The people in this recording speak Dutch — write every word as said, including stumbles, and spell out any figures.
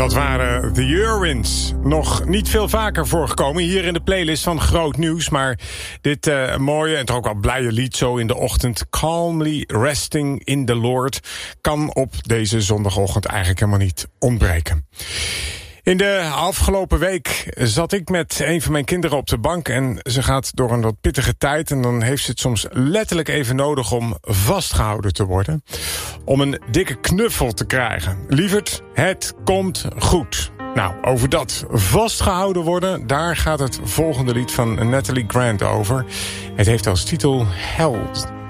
Dat waren The Irwins. Nog niet veel vaker voorgekomen hier in de playlist van Groot Nieuws. Maar dit uh, mooie en toch ook wel blije lied zo in de ochtend... Calmly Resting in the Lord... kan op deze zondagochtend eigenlijk helemaal niet ontbreken. In de afgelopen week zat ik met een van mijn kinderen op de bank... en ze gaat door een wat pittige tijd... en dan heeft ze het soms letterlijk even nodig om vastgehouden te worden. Om een dikke knuffel te krijgen. Lieverd, het komt goed. Nou, over dat vastgehouden worden... daar gaat het volgende lied van Natalie Grant over. Het heeft als titel Held.